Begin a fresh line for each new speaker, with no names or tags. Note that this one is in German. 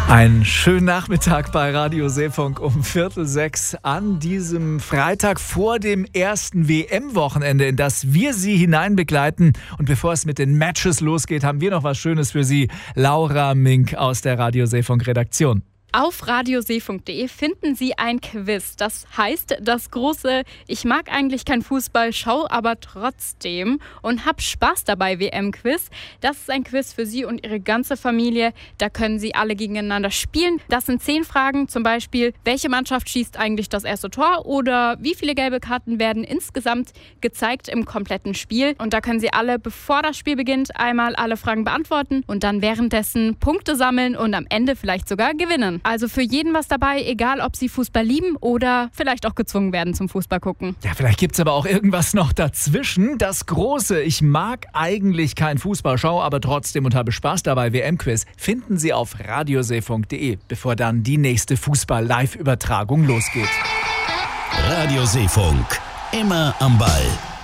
Einen schönen Nachmittag bei Radio Seefunk um 5:45 an diesem Freitag vor dem ersten WM-Wochenende, in das wir Sie hineinbegleiten. Und bevor es mit den Matches losgeht, haben wir noch was Schönes für Sie. Laura Mink aus der Radio Seefunk-Redaktion.
Auf radioseefunk.de finden Sie ein Quiz. Das heißt, das große Ich mag eigentlich kein Fußball, schau aber trotzdem und hab Spaß dabei WM-Quiz. Das ist ein Quiz für Sie und Ihre ganze Familie. Da können Sie alle gegeneinander spielen. Das sind 10 Fragen, zum Beispiel, welche Mannschaft schießt eigentlich das erste Tor oder wie viele gelbe Karten werden insgesamt gezeigt im kompletten Spiel. Und da können Sie alle, bevor das Spiel beginnt, einmal alle Fragen beantworten und dann währenddessen Punkte sammeln und am Ende vielleicht sogar gewinnen. Also für jeden was dabei, egal ob Sie Fußball lieben oder vielleicht auch gezwungen werden zum Fußball gucken.
Ja, vielleicht gibt es aber auch irgendwas noch dazwischen. Das große Ich mag eigentlich kein Fußball, schau aber trotzdem und habe Spaß dabei WM-Quiz finden Sie auf radioseefunk.de, bevor dann die nächste Fußball-Live-Übertragung losgeht.
Radio Seefunk, immer am Ball.